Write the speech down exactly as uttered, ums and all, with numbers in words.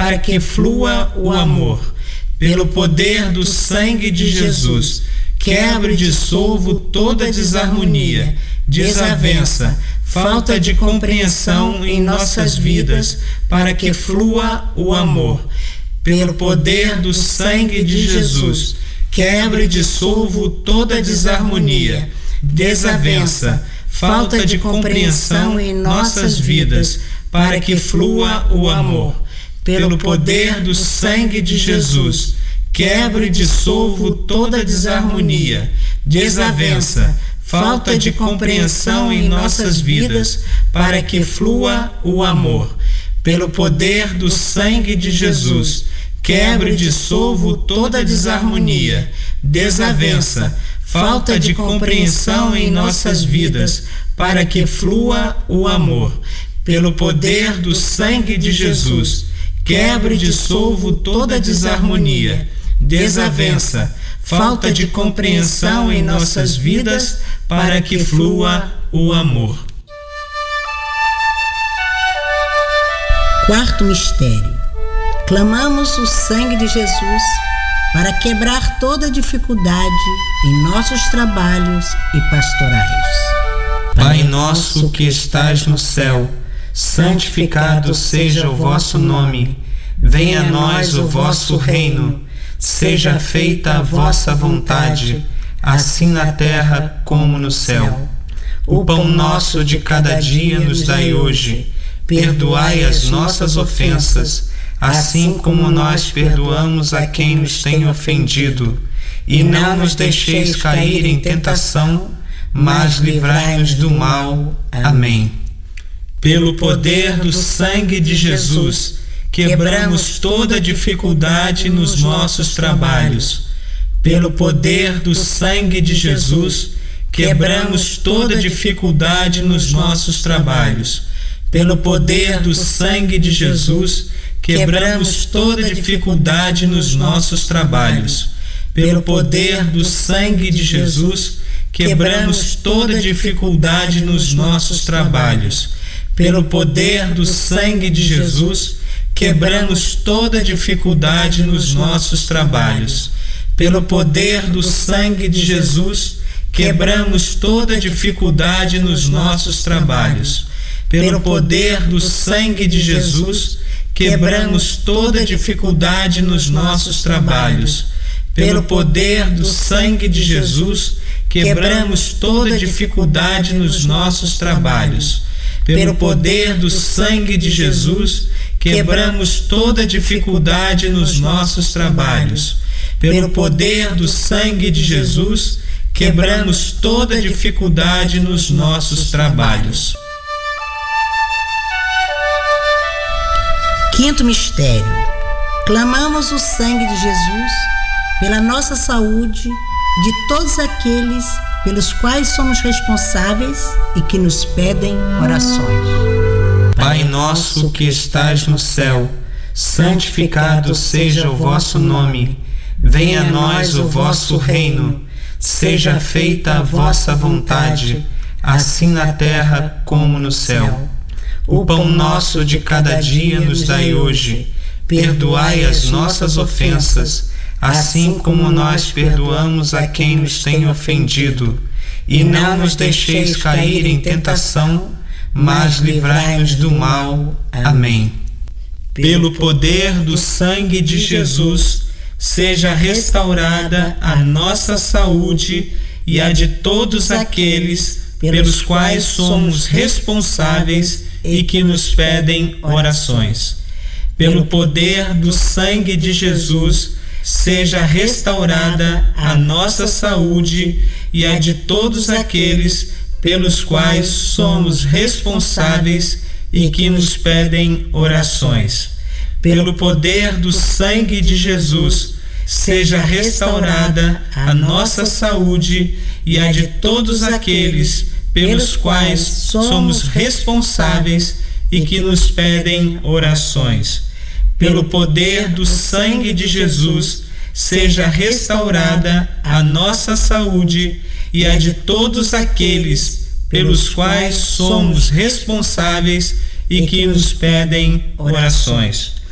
para que flua o amor. Pelo poder do sangue de Jesus, quebro e dissolvo toda desarmonia, desavença, falta de compreensão em nossas vidas, para que flua o amor. Pelo poder do sangue de Jesus, quebro e dissolvo toda desarmonia, desavença, falta de compreensão em nossas vidas, para que flua o amor. Pelo poder do sangue de Jesus, quebro e dissolvo toda desarmonia, desavença, falta de compreensão em nossas vidas, para que flua o amor. Pelo poder do sangue de Jesus, quebro e dissolvo toda desarmonia, desavença, falta de compreensão em nossas vidas, para que flua o amor. Pelo poder do sangue de Jesus, quebro e dissolvo toda desarmonia, desavença, falta de compreensão em nossas vidas, para que flua o amor. Quarto mistério. Clamamos o sangue de Jesus para quebrar toda dificuldade em nossos trabalhos e pastorais. Pai nosso que estás no céu, santificado seja o vosso nome. Venha a nós o vosso reino. Seja feita a vossa vontade, assim na terra como no céu. O pão nosso de cada dia nos dai hoje. Perdoai as nossas ofensas, assim como nós perdoamos a quem nos tem ofendido. E não nos deixeis cair em tentação, mas livrai-nos do mal. Amém. Pelo poder do sangue de Jesus, quebramos toda dificuldade nos nossos trabalhos. Pelo poder do sangue de Jesus, quebramos toda dificuldade nos nossos trabalhos. Pelo poder do sangue de Jesus, quebramos toda dificuldade nos nossos trabalhos. Pelo poder do sangue de Jesus, quebramos toda dificuldade nos nossos trabalhos. Pelo poder do sangue de Jesus, quebramos toda dificuldade nos nossos trabalhos. Pelo poder do sangue de Jesus, quebramos toda dificuldade nos nossos trabalhos. Pelo poder do sangue de Jesus, quebramos toda dificuldade nos nossos trabalhos. Pelo poder do sangue de Jesus, quebramos toda dificuldade nos nossos trabalhos. Pelo poder do sangue de Jesus, quebramos toda dificuldade nos nossos trabalhos. Pelo poder do sangue de Jesus, quebramos toda dificuldade nos nossos trabalhos. Quinto mistério. Clamamos o sangue de Jesus pela nossa saúde, de todos aqueles pelos quais somos responsáveis e que nos pedem orações. Pai nosso que estás no céu, santificado seja o vosso nome. Venha a nós o vosso reino. Seja feita a vossa vontade, assim na terra como no céu. O pão nosso de cada dia nos dai hoje. Perdoai as nossas ofensas, assim como nós perdoamos a quem nos tem ofendido. E não nos deixeis cair em tentação, mas livrai-nos do mal. Amém. Pelo poder do sangue de Jesus, seja restaurada a nossa saúde e a de todos aqueles pelos quais somos responsáveis e que nos pedem orações. Pelo poder do sangue de Jesus, seja restaurada a nossa saúde e a de todos aqueles pelos quais somos responsáveis e que nos pedem orações. Pelo poder do sangue de Jesus, seja restaurada a nossa saúde e a de todos aqueles pelos quais somos responsáveis e que nos pedem orações. Pelo poder do sangue de Jesus, seja restaurada a nossa saúde e a de todos aqueles pelos quais somos responsáveis e que nos pedem orações.